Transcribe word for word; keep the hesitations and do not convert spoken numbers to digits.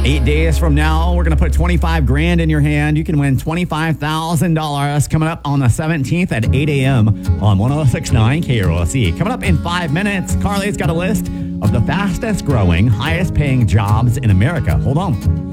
Eight days from now, we're going to put twenty-five grand in your hand. You can win twenty-five thousand dollars coming up on the seventeenth at eight a.m. on one oh six point nine K R O C. Coming up in five minutes, Carly's got a list of the fastest growing, highest paying jobs in America. Hold on.